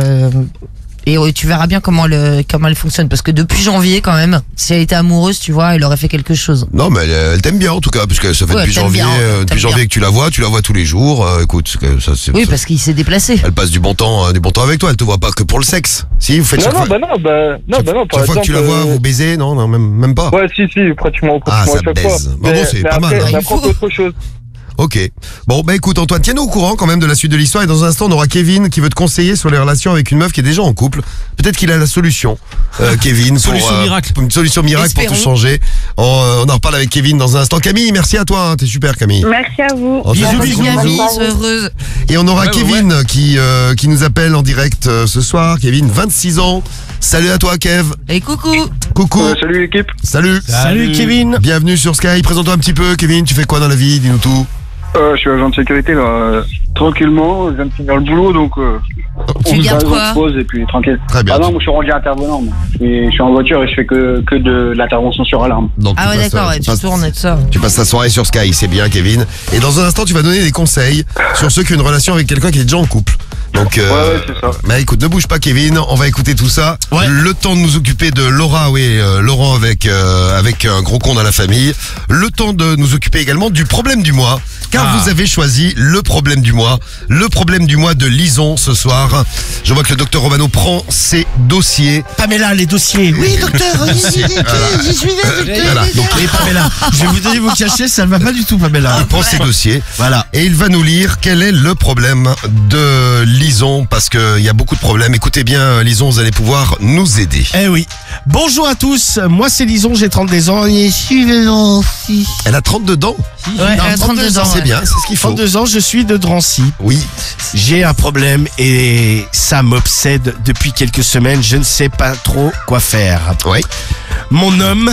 [SPEAKER 2] Et tu verras bien comment elle fonctionne. Parce que depuis janvier, quand même, si elle était amoureuse, tu vois, elle aurait fait quelque chose.
[SPEAKER 1] Non, mais elle t'aime bien en tout cas, puisque ça fait
[SPEAKER 2] Ouais,
[SPEAKER 1] depuis
[SPEAKER 2] elle t'aime
[SPEAKER 1] janvier,
[SPEAKER 2] bien, elle
[SPEAKER 1] depuis
[SPEAKER 2] t'aime
[SPEAKER 1] janvier
[SPEAKER 2] bien.
[SPEAKER 1] que tu la vois tous les jours. Écoute, ça, c'est.
[SPEAKER 2] Oui,
[SPEAKER 1] ça-
[SPEAKER 2] parce qu'il s'est déplacé.
[SPEAKER 1] Elle passe du bon temps avec toi. Elle te voit pas que pour le sexe. Si vous faites chaque
[SPEAKER 5] Non,
[SPEAKER 1] fois,
[SPEAKER 5] non, par
[SPEAKER 1] chaque fois que tu la vois, vous baisez, non, même pas.
[SPEAKER 5] Ouais, si, pratiquement
[SPEAKER 1] Ah,
[SPEAKER 5] à
[SPEAKER 1] ça
[SPEAKER 5] chaque fois.
[SPEAKER 1] baise. Bah bon, c'est pas mal, hein.
[SPEAKER 5] Mais après, c'est autre chose.
[SPEAKER 1] Ok. Bon, bah écoute, Antoine, tiens-nous au courant quand même de la suite de l'histoire. Et dans un instant, on aura Kevin qui veut te conseiller sur les relations avec une meuf qui est déjà en couple. Peut-être qu'il a la solution, Kevin.
[SPEAKER 7] Solution miracle.
[SPEAKER 1] Une solution miracle pour tout
[SPEAKER 2] Espérons.
[SPEAKER 1] changer. On en reparle avec Kevin dans un instant. Camille, merci à toi. Hein, t'es super, Camille.
[SPEAKER 6] Merci à vous.
[SPEAKER 1] Antoine,
[SPEAKER 2] Bisous,
[SPEAKER 1] bisous.
[SPEAKER 2] Camille, sois heureuse.
[SPEAKER 1] Et on aura
[SPEAKER 7] Ouais,
[SPEAKER 1] Kevin qui nous appelle en direct ce soir. Kevin, 26 ans. Salut à toi, Kev.
[SPEAKER 2] Et coucou.
[SPEAKER 1] Coucou.
[SPEAKER 5] Salut l'équipe.
[SPEAKER 1] Salut.
[SPEAKER 3] Salut, Kevin.
[SPEAKER 1] Bienvenue sur Sky. Présente-toi un petit peu, Kevin. Tu fais quoi dans la vie? Dis-nous tout.
[SPEAKER 5] Je suis agent de sécurité là, tranquillement, je viens de finir le boulot donc
[SPEAKER 2] Tu gardes quoi?
[SPEAKER 5] pause et puis tranquille.
[SPEAKER 1] Très bien.
[SPEAKER 5] Ah non, moi je suis rendu intervenant, moi. Je suis en voiture et je fais que de l'intervention sur alarme.
[SPEAKER 1] Donc,
[SPEAKER 2] Ah
[SPEAKER 1] tu
[SPEAKER 2] ouais,
[SPEAKER 1] passes,
[SPEAKER 2] d'accord, ouais, tu
[SPEAKER 1] passes-
[SPEAKER 2] tournes et tout ça.
[SPEAKER 1] Tu passes ta soirée sur Sky, c'est bien, Kevin. Et dans un instant, tu vas donner des conseils sur ceux qui ont une relation avec quelqu'un qui est déjà en couple. Donc,
[SPEAKER 5] Ouais, c'est ça.
[SPEAKER 1] bah écoute, ne bouge pas, Kevin. On va écouter tout ça.
[SPEAKER 3] Ouais.
[SPEAKER 1] Le temps de nous occuper de Laura, oui, Laurent avec un gros con dans la famille. Le temps de nous occuper également du problème du mois, car vous avez choisi le problème du mois. Le problème du mois de Lison ce soir. Je vois que le docteur Romano prend ses dossiers.
[SPEAKER 3] Pamela, les dossiers. Oui, docteur, j'y suis
[SPEAKER 1] Voilà. Donc,
[SPEAKER 3] Oui, Pamela. Je vais vous donner vos cachets, ça ne va pas du tout, Pamela.
[SPEAKER 1] il prend ses dossiers.
[SPEAKER 3] Voilà.
[SPEAKER 1] Et il va nous lire quel est le problème de Lison, parce qu'il y a beaucoup de problèmes. Écoutez bien, Lison, vous allez pouvoir nous aider.
[SPEAKER 3] Eh oui. Bonjour à tous, moi c'est Lison, j'ai 32 ans et suivez-en aussi.
[SPEAKER 1] Elle a 32 dents.
[SPEAKER 2] Ouais, elle a 32 ans.
[SPEAKER 1] C'est
[SPEAKER 2] ouais.
[SPEAKER 1] bien, c'est ce qu'il faut.
[SPEAKER 3] 32 ans, je suis de Drancy.
[SPEAKER 1] Oui.
[SPEAKER 3] J'ai un problème et ça m'obsède depuis quelques semaines, je ne sais pas trop quoi faire.
[SPEAKER 1] Oui.
[SPEAKER 3] Mon homme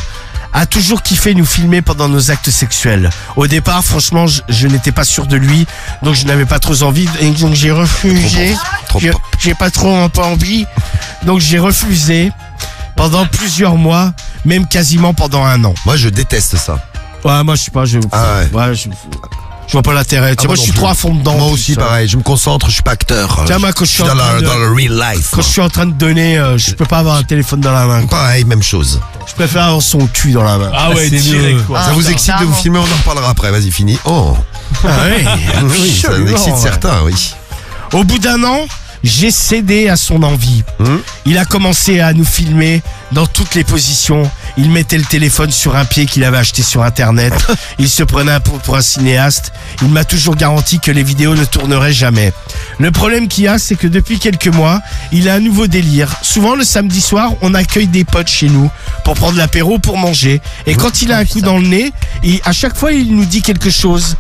[SPEAKER 3] a toujours kiffé nous filmer pendant nos actes sexuels. Au départ, franchement, je n'étais pas sûr de lui, donc je n'avais pas trop envie, et donc j'ai refusé.
[SPEAKER 1] Trop
[SPEAKER 3] J'ai- J'ai pas trop pas envie, donc j'ai refusé pendant plusieurs mois, même quasiment pendant 1 an.
[SPEAKER 1] Moi, je déteste ça.
[SPEAKER 3] Ouais, moi je sais pas,
[SPEAKER 1] Ah ouais.
[SPEAKER 3] je vois pas l'intérêt. Tiens,
[SPEAKER 1] moi
[SPEAKER 3] moi je
[SPEAKER 1] non
[SPEAKER 3] suis
[SPEAKER 1] plus.
[SPEAKER 3] trop à fond dedans.
[SPEAKER 1] Moi
[SPEAKER 3] tout
[SPEAKER 1] aussi,
[SPEAKER 3] ça.
[SPEAKER 1] pareil. Je me concentre, je suis pas acteur.
[SPEAKER 3] Tiens, moi, quand je suis
[SPEAKER 1] dans,
[SPEAKER 3] en train de-
[SPEAKER 1] dans le real life.
[SPEAKER 3] Quand je suis en train de donner, je peux pas avoir un téléphone dans la main.
[SPEAKER 1] Pareil, même chose.
[SPEAKER 3] Je préfère avoir son cul dans la main.
[SPEAKER 7] Ah ouais, direct, quoi.
[SPEAKER 2] Ah,
[SPEAKER 1] ça vous excite de vous
[SPEAKER 2] carrément.
[SPEAKER 1] filmer? On en reparlera après. Vas-y, fini. Oh.
[SPEAKER 3] Ah ouais,
[SPEAKER 1] Oui, ça
[SPEAKER 3] absolument,
[SPEAKER 1] excite
[SPEAKER 3] ouais.
[SPEAKER 1] certains, oui.
[SPEAKER 3] Au bout d'1 an, j'ai cédé à son envie. Il a commencé à nous filmer dans toutes les positions. Il mettait le téléphone sur un pied qu'il avait acheté sur internet. Il se prenait pour un cinéaste. Il m'a toujours garanti que les vidéos ne tourneraient jamais. Le problème qu'il y a, c'est que depuis quelques mois, il a un nouveau délire. Souvent, le samedi soir, on accueille des potes chez nous pour prendre l'apéro, pour manger. Et quand il a un coup dans le nez, à chaque fois, il nous dit quelque chose.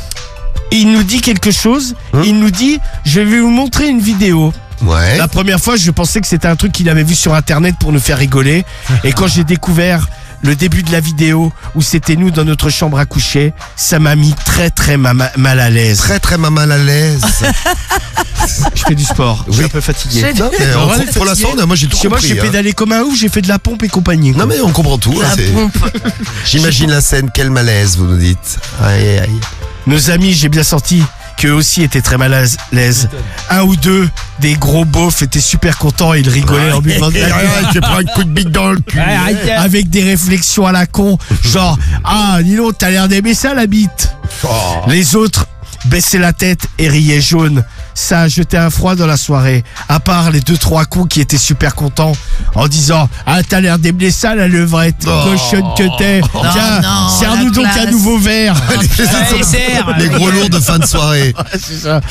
[SPEAKER 3] Il nous dit quelque chose, il nous dit « Je vais vous montrer une vidéo ».
[SPEAKER 1] Ouais.
[SPEAKER 3] La première fois, je pensais que c'était un truc qu'il avait vu sur internet pour nous faire rigoler. Et quand j'ai découvert le début de la vidéo où c'était nous dans notre chambre à coucher, ça m'a mis très très mal à l'aise.
[SPEAKER 1] Très très mal à l'aise.
[SPEAKER 3] Je fais du sport, je suis
[SPEAKER 1] Oui.
[SPEAKER 3] un peu fatigué.
[SPEAKER 1] Non, mais
[SPEAKER 3] On va
[SPEAKER 1] pour
[SPEAKER 3] aller
[SPEAKER 1] l'instant,
[SPEAKER 3] fatiguer.
[SPEAKER 1] moi j'ai tout
[SPEAKER 3] Parce que moi,
[SPEAKER 1] compris.
[SPEAKER 3] j'ai
[SPEAKER 1] hein.
[SPEAKER 3] pédalé comme un ouf, j'ai fait de la pompe et compagnie. quoi.
[SPEAKER 1] Non mais on comprend tout.
[SPEAKER 2] La
[SPEAKER 1] hein, c'est-
[SPEAKER 2] pompe.
[SPEAKER 1] J'imagine la scène, quel malaise vous nous dites. Aïe aïe aïe.
[SPEAKER 3] Nos amis, j'ai bien senti qu'eux aussi étaient très mal à l'aise. Un ou deux des gros beaufs étaient super contents et ils rigolaient en buvant de la bière.
[SPEAKER 1] Je te prends un coup de bite dans le cul.
[SPEAKER 3] Avec des réflexions à la con, genre ah dis donc t'as l'air d'aimer ça la bite. Les autres baissaient la tête et riaient jaune. Ça a jeté un froid dans la soirée. À part les 2-3 cons qui étaient super contents en disant ah t'as l'air d'aimer ça la levrette cochonne que t'es. Tiens
[SPEAKER 2] non,
[SPEAKER 3] serre-nous
[SPEAKER 2] la
[SPEAKER 3] donc un
[SPEAKER 2] classe.
[SPEAKER 3] nouveau verre.
[SPEAKER 1] Les gros lourds de fin de soirée.
[SPEAKER 3] C'est ça.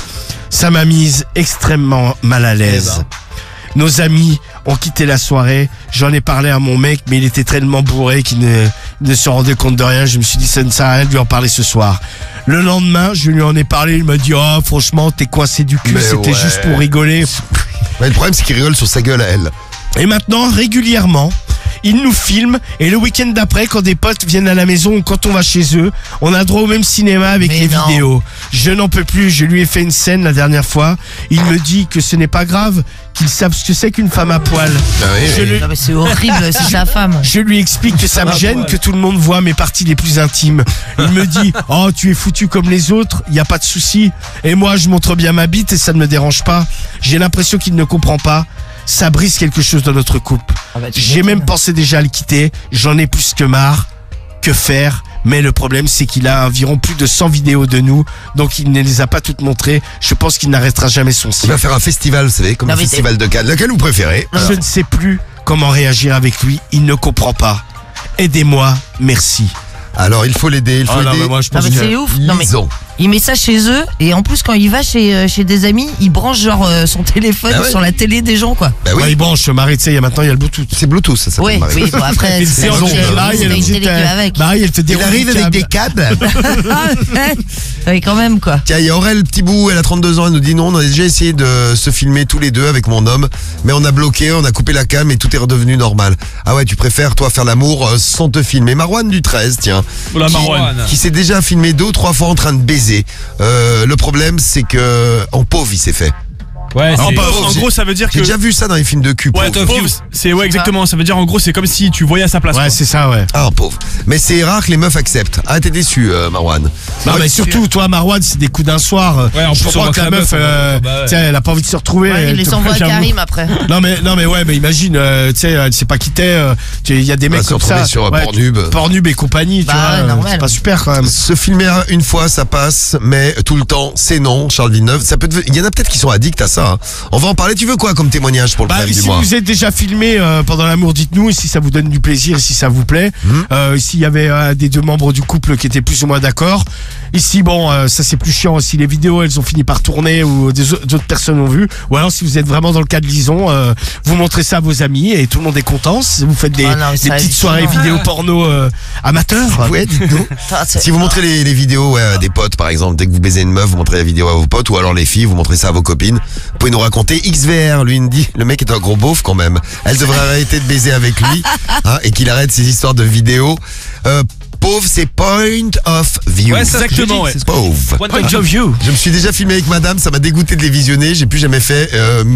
[SPEAKER 3] Ça m'a mise extrêmement mal à l'aise. Nos amis ont quitté la soirée. J'en ai parlé à mon mec, mais il était tellement bourré qu'il ne se rendait compte de rien. Je me suis dit, ça ne sert à rien de lui en parler ce soir. Le lendemain, je lui en ai parlé. Il m'a dit, oh, franchement, t'es coincé du cul.
[SPEAKER 1] Mais
[SPEAKER 3] C'était
[SPEAKER 1] ouais.
[SPEAKER 3] juste pour rigoler.
[SPEAKER 1] Mais le problème, c'est qu'il rigole sur sa gueule à elle.
[SPEAKER 3] Et maintenant, régulièrement, ils nous filment et le week-end d'après, quand des potes viennent à la maison ou quand on va chez eux, on a droit au même cinéma avec
[SPEAKER 2] Mais
[SPEAKER 3] les
[SPEAKER 2] non.
[SPEAKER 3] vidéos. Je n'en peux plus, je lui ai fait une scène la dernière fois. Il me dit que ce n'est pas grave, qu'ils savent ce que c'est qu'une femme à poil.
[SPEAKER 1] Ah oui,
[SPEAKER 3] Je
[SPEAKER 1] oui.
[SPEAKER 3] le-
[SPEAKER 2] Non, mais c'est horrible, c'est sa femme.
[SPEAKER 3] Je lui explique que ça me gêne que tout le monde voit mes parties les plus intimes. Il me dit « Oh, tu es foutu comme les autres, il y a pas de souci. » Et moi, je montre bien ma bite et ça ne me dérange pas. J'ai l'impression qu'il ne comprend pas. Ça brise quelque chose dans notre couple. J'ai même pensé déjà à le quitter. J'en ai plus que marre. Que faire ? Mais le problème, c'est qu'il a environ plus de 100 vidéos de nous, donc il ne les a pas toutes montrées. Je pense qu'il n'arrêtera jamais son
[SPEAKER 1] Il
[SPEAKER 3] cycle.
[SPEAKER 1] va faire un festival, vous savez, comme
[SPEAKER 2] Non,
[SPEAKER 1] le
[SPEAKER 2] mais
[SPEAKER 1] festival de Cannes. Lequel vous préférez?
[SPEAKER 3] Je ne sais plus comment réagir avec lui. Il ne comprend pas. Aidez-moi, merci.
[SPEAKER 1] Alors, il faut l'aider, il faut
[SPEAKER 3] Ah non,
[SPEAKER 1] aider.
[SPEAKER 3] mais moi, je
[SPEAKER 2] Non,
[SPEAKER 3] pense
[SPEAKER 2] mais
[SPEAKER 3] que...
[SPEAKER 2] c'est ouf. Non, mais
[SPEAKER 1] Lisons.
[SPEAKER 2] il met ça chez eux et en plus quand il va chez des amis, il branche genre son téléphone
[SPEAKER 1] Ah ouais.
[SPEAKER 2] sur la télé des gens quoi.
[SPEAKER 1] Bah oui,
[SPEAKER 3] Ouais, il branche, Marie, tu sais, maintenant il y a le Bluetooth.
[SPEAKER 1] c'est Bluetooth, ça s'appelle.
[SPEAKER 2] Ouais,
[SPEAKER 1] Marie.
[SPEAKER 2] oui, bon après
[SPEAKER 3] Et
[SPEAKER 2] c'est
[SPEAKER 3] c'est
[SPEAKER 1] ondes.
[SPEAKER 3] Marie, elle
[SPEAKER 2] une
[SPEAKER 3] dit,
[SPEAKER 2] télé qui va avec.
[SPEAKER 3] Marie, elle te
[SPEAKER 1] Il
[SPEAKER 3] déroule
[SPEAKER 1] arrive
[SPEAKER 3] le
[SPEAKER 1] avec
[SPEAKER 3] câble.
[SPEAKER 1] des câbles.
[SPEAKER 2] Ouais, quand même quoi.
[SPEAKER 1] Tiens, il y a Aurel Petitbout, elle a 32 ans, elle nous dit non, on a déjà essayé de se filmer tous les deux avec mon homme, mais on a bloqué, on a coupé la cam et tout est redevenu normal. Ah ouais, tu préfères toi faire l'amour sans te filmer. Marwan du 13, tiens,
[SPEAKER 7] Oula, Marwan.
[SPEAKER 1] qui s'est déjà filmé 2 ou 3 fois en train de baiser. Le problème, c'est que en pauvre, il s'est fait.
[SPEAKER 7] Ouais,
[SPEAKER 1] Alors,
[SPEAKER 7] c'est-
[SPEAKER 1] pas-
[SPEAKER 7] en
[SPEAKER 1] j'ai-
[SPEAKER 7] gros, ça veut dire que.
[SPEAKER 1] J'ai déjà vu ça dans les films de cul.
[SPEAKER 7] Ouais,
[SPEAKER 1] pauvre.
[SPEAKER 7] pauvre, c'est ouais exactement. Ça veut dire en gros, c'est comme si tu voyais à sa place.
[SPEAKER 3] Ouais,
[SPEAKER 7] quoi.
[SPEAKER 3] c'est ça, ouais.
[SPEAKER 1] Ah, pauvre. Mais c'est rare que les meufs acceptent. Ah, t'es déçu, Marwan.
[SPEAKER 3] Non,
[SPEAKER 1] Ouais,
[SPEAKER 3] mais surtout, toi, Marwan, c'est des coups d'un soir.
[SPEAKER 7] Ouais, en
[SPEAKER 3] je
[SPEAKER 7] plus,
[SPEAKER 3] comprends
[SPEAKER 7] on
[SPEAKER 3] que la
[SPEAKER 7] voit que la
[SPEAKER 3] meuf,
[SPEAKER 7] meuf, bah ouais.
[SPEAKER 3] tiens, elle a pas envie de se retrouver.
[SPEAKER 2] Ouais,
[SPEAKER 3] elle
[SPEAKER 2] il les
[SPEAKER 3] te
[SPEAKER 2] envoie à
[SPEAKER 3] prévient.
[SPEAKER 2] Karim après.
[SPEAKER 3] Non, mais ouais, mais imagine, tu sais, elle sait pas qui t'es. Il y a des
[SPEAKER 1] va
[SPEAKER 3] mecs
[SPEAKER 1] se
[SPEAKER 3] comme
[SPEAKER 1] retrouver
[SPEAKER 3] ça.
[SPEAKER 1] sur
[SPEAKER 3] ouais,
[SPEAKER 1] Pornhub.
[SPEAKER 3] Pornhub et compagnie, tu
[SPEAKER 2] Bah
[SPEAKER 3] vois.
[SPEAKER 2] ouais, normal.
[SPEAKER 3] C'est pas super quand même.
[SPEAKER 1] Se filmer une fois, ça passe, mais tout le temps, c'est non. Charles Villeneuve, ça peut. Il y en a peut-être qui sont addicts à ça. Hein. On va en parler. Tu veux quoi comme témoignage pour le
[SPEAKER 3] Bah,
[SPEAKER 1] problème du
[SPEAKER 3] si
[SPEAKER 1] mois?
[SPEAKER 3] vous êtes déjà filmé pendant l'amour, dites-nous. Et si ça vous donne du plaisir, et si ça vous plaît. S'il y avait des 2 membres du couple qui étaient plus ou moins d'accord. Ici, bon, ça c'est plus chiant. Si les vidéos, elles ont fini par tourner ou d'autres personnes ont vu. Ou alors, si vous êtes vraiment dans le cas de Lison, vous montrez ça à vos amis et tout le monde est content. Vous faites des,
[SPEAKER 2] Ah non, mais
[SPEAKER 3] des
[SPEAKER 2] ça,
[SPEAKER 3] petites
[SPEAKER 2] hallucinant.
[SPEAKER 3] soirées vidéo porno amateurs.
[SPEAKER 1] Ouais, dites-nous.
[SPEAKER 2] Putain, c'est-
[SPEAKER 1] Si vous montrez les vidéos ouais, à des potes, par exemple, dès que vous baisez une meuf, vous montrez la vidéo à vos potes, ou alors les filles, vous montrez ça à vos copines. Vous pouvez nous raconter. XVR, lui, il me dit, le mec est un gros beauf quand même. Elle devrait arrêter de baiser avec lui, hein, et qu'il arrête ses histoires de vidéos. Pauvre, c'est point of view.
[SPEAKER 7] Ouais, c'est exactement, ouais.
[SPEAKER 1] Pauvre.
[SPEAKER 7] Point of
[SPEAKER 3] view.
[SPEAKER 1] Je me suis déjà filmé avec madame, ça m'a dégoûté de les visionner, j'ai plus jamais fait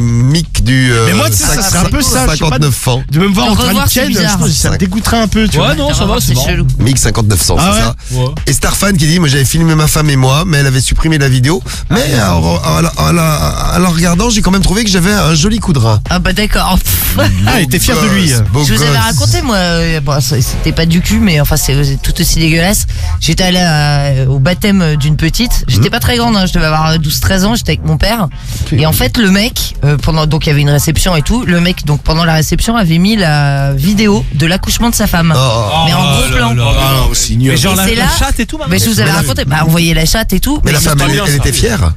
[SPEAKER 1] mic du
[SPEAKER 3] Mais moi, tu sais, ça serait un peu ça, je sais pas,
[SPEAKER 1] 59 ans.
[SPEAKER 3] De me voir
[SPEAKER 2] De
[SPEAKER 3] en train
[SPEAKER 2] revoir,
[SPEAKER 3] de
[SPEAKER 2] c'est
[SPEAKER 3] ken, je
[SPEAKER 2] bizarre.
[SPEAKER 3] pense que ça me dégoûterait un peu, tu vois.
[SPEAKER 7] Ouais, non, ça va, c'est
[SPEAKER 2] c'est
[SPEAKER 7] bon.
[SPEAKER 2] chelou.
[SPEAKER 1] Mic 5900,
[SPEAKER 3] Ah
[SPEAKER 1] c'est
[SPEAKER 3] ouais
[SPEAKER 1] ça.
[SPEAKER 7] Ouais.
[SPEAKER 1] Et Starfan qui dit, moi j'avais filmé ma femme et moi, mais elle avait supprimé la vidéo. Mais en la regardant, j'ai quand même trouvé que j'avais un joli coup de rein.
[SPEAKER 2] Ah bah d'accord.
[SPEAKER 3] Ah, il était fier de lui.
[SPEAKER 1] Beau
[SPEAKER 2] Je vous avais
[SPEAKER 1] gosse.
[SPEAKER 2] raconté moi, bon, c'était pas du cul mais enfin c'est tout aussi dégueulasse. J'étais allée au baptême d'une petite, j'étais pas très grande, hein, je devais avoir 12-13 ans, j'étais avec mon père. Et en fait le mec, donc il y avait une réception et tout, le mec donc pendant la réception avait mis la vidéo de l'accouchement de sa femme.
[SPEAKER 1] Oh.
[SPEAKER 2] Mais en gros plan.
[SPEAKER 3] Ah non, c'est ignoble.
[SPEAKER 7] Mais genre
[SPEAKER 2] Et
[SPEAKER 7] la
[SPEAKER 2] c'est là-
[SPEAKER 7] chatte et tout, maman.
[SPEAKER 2] Mais je vous avais raconté, bah on voyait la chatte et tout.
[SPEAKER 1] Mais la
[SPEAKER 2] je-
[SPEAKER 1] femme,
[SPEAKER 7] pas
[SPEAKER 1] elle,
[SPEAKER 7] bien,
[SPEAKER 1] elle
[SPEAKER 7] ça.
[SPEAKER 1] était fière.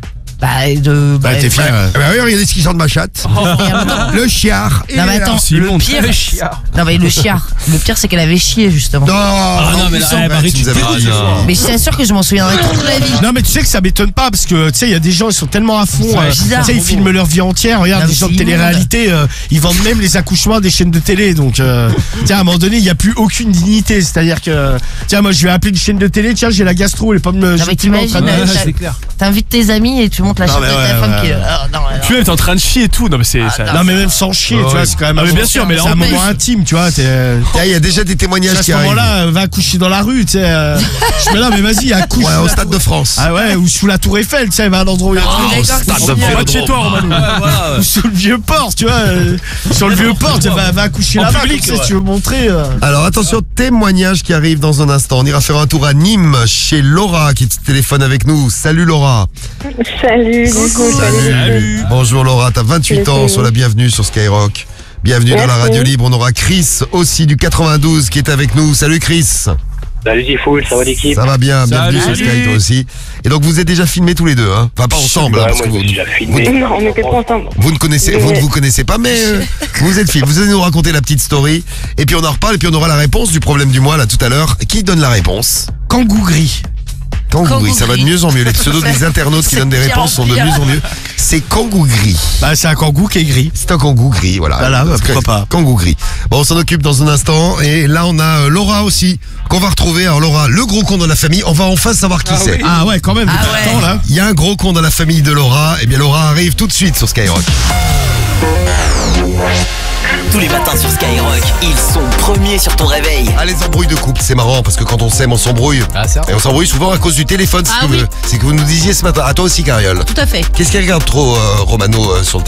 [SPEAKER 3] Bah, t'es fier.
[SPEAKER 1] Ah bah oui, regardez ce qui sort de ma chatte. Le chiard.
[SPEAKER 2] Non mais attends,
[SPEAKER 7] Si,
[SPEAKER 2] le
[SPEAKER 7] monte.
[SPEAKER 2] pire, non mais le chiard, le pire c'est qu'elle avait chié justement.
[SPEAKER 1] Non,
[SPEAKER 7] non, mais là, Marie, tu
[SPEAKER 1] nous avais
[SPEAKER 7] dégoûtes,
[SPEAKER 1] dit.
[SPEAKER 7] ça.
[SPEAKER 2] Mais je t'assure que je m'en souviendrai toute la vie.
[SPEAKER 3] Non mais tu sais que ça m'étonne pas parce que tu sais il y a des gens ils sont tellement à fond,
[SPEAKER 2] C'est bizarre.
[SPEAKER 3] tu sais ils filment leur vie entière. Regarde
[SPEAKER 2] Non,
[SPEAKER 3] des
[SPEAKER 2] mais
[SPEAKER 3] gens de
[SPEAKER 2] c'est
[SPEAKER 3] télé-réalité, ils vendent même les accouchements à des chaînes de télé. Donc tiens à un moment donné il y a plus aucune dignité. C'est-à-dire que tiens moi je vais appeler une chaîne de télé, tiens j'ai la gastro, elle est pas me
[SPEAKER 2] Non, mais
[SPEAKER 3] gentiment en train de-
[SPEAKER 2] t'imagines,
[SPEAKER 7] Ouais, c'est clair.
[SPEAKER 2] t'invites tes amis et tu montres montre la
[SPEAKER 3] Non,
[SPEAKER 2] chatte
[SPEAKER 3] mais
[SPEAKER 2] de
[SPEAKER 3] ouais,
[SPEAKER 2] ta femme
[SPEAKER 3] ouais,
[SPEAKER 2] qui.
[SPEAKER 3] ouais.
[SPEAKER 2] Non,
[SPEAKER 7] Puis même t'es en train de chier et tout. Non mais c'est ça.
[SPEAKER 3] Non mais même sans chier, tu vois, c'est quand même
[SPEAKER 7] Ah,
[SPEAKER 3] un
[SPEAKER 7] mais bien
[SPEAKER 3] moment-
[SPEAKER 7] sûr, mais là,
[SPEAKER 3] c'est un
[SPEAKER 7] en plus-
[SPEAKER 3] moment intime, tu vois.
[SPEAKER 1] Il y a déjà des témoignages
[SPEAKER 3] À
[SPEAKER 1] qui
[SPEAKER 3] ce
[SPEAKER 1] arrivent.
[SPEAKER 3] moment-là, va coucher dans la rue, tu sais. Je me là, mais vas-y, accouche.
[SPEAKER 1] Ouais, au Stade de France.
[SPEAKER 3] Ah ouais, ou sous la Tour Eiffel, tu sais, va à un endroit où il y a
[SPEAKER 2] Ah,
[SPEAKER 3] tout.
[SPEAKER 2] d'accord,
[SPEAKER 1] Stade
[SPEAKER 2] c'est
[SPEAKER 1] de
[SPEAKER 2] génial.
[SPEAKER 7] Va de chez toi, Romano.
[SPEAKER 3] Ou sur le vieux port, tu vois. Sur le vieux port, va accoucher
[SPEAKER 7] En
[SPEAKER 3] là-bas,
[SPEAKER 7] public,
[SPEAKER 3] tu sais,
[SPEAKER 7] ouais.
[SPEAKER 3] si tu veux montrer.
[SPEAKER 1] Alors attention, témoignage qui arrive dans un instant. On ira faire un tour à Nîmes chez Laura qui téléphone avec nous. Salut Laura.
[SPEAKER 8] Salut, du coup,
[SPEAKER 1] Salut. Bonjour Laura, t'as 28 ans, sois la bienvenue sur Skyrock. Bienvenue dans la
[SPEAKER 8] Merci.
[SPEAKER 1] radio libre. On aura Chris aussi du 92 qui est avec nous. Salut Chris.
[SPEAKER 9] Salut Tifoul, ça va l'équipe?
[SPEAKER 1] Ça va bien, bienvenue
[SPEAKER 7] Salut.
[SPEAKER 1] sur Sky toi aussi. Et donc vous êtes déjà filmés tous les deux, hein. Enfin pas ensemble, hein,
[SPEAKER 9] Ouais,
[SPEAKER 1] parce
[SPEAKER 9] moi
[SPEAKER 1] que
[SPEAKER 9] je me
[SPEAKER 1] vous,
[SPEAKER 9] suis déjà filmé.
[SPEAKER 8] Non, on n'était pas ensemble.
[SPEAKER 1] vous ne connaissez, vous ne vous connaissez pas, mais vous êtes films. Vous allez nous raconter la petite story. Et puis on en reparle et puis on aura la réponse du problème du mois là tout à l'heure. Qui donne la réponse?
[SPEAKER 3] Kangou gris.
[SPEAKER 1] Kangou gris, ça va de mieux en mieux. Les pseudos des internautes qui
[SPEAKER 2] C'est
[SPEAKER 1] donnent des
[SPEAKER 2] pire
[SPEAKER 1] réponses
[SPEAKER 2] en
[SPEAKER 1] sont de
[SPEAKER 2] pire.
[SPEAKER 1] mieux en mieux. C'est Kangou gris.
[SPEAKER 3] Bah, c'est un kangou qui est gris.
[SPEAKER 1] C'est un kangou gris, voilà.
[SPEAKER 3] Voilà, bah, pourquoi pas.
[SPEAKER 1] Kangou gris. Bon, on s'en occupe dans un instant. Et là, on a Laura aussi, qu'on va retrouver. Alors Laura, le gros con dans la famille, on va enfin savoir qui c'est.
[SPEAKER 3] Ah ouais, quand même,
[SPEAKER 2] Ah
[SPEAKER 3] depuis le
[SPEAKER 2] ouais.
[SPEAKER 3] temps, là.
[SPEAKER 1] Il y a un gros con dans la famille de Laura. Eh bien, Laura arrive tout de suite sur Skyrock.
[SPEAKER 10] Tous les matins sur Skyrock, ils sont premiers sur ton réveil.
[SPEAKER 1] Ah, les embrouilles de couple, c'est marrant parce que quand on s'aime, on s'embrouille.
[SPEAKER 4] Ah, c'est vrai.
[SPEAKER 1] Et on s'embrouille souvent à cause du téléphone.
[SPEAKER 2] Ah oui.
[SPEAKER 1] C'est que vous nous disiez ce matin. À toi aussi, Cariole.
[SPEAKER 2] Tout à fait.
[SPEAKER 1] Qu'est-ce qu'il regarde trop, Romano, sur le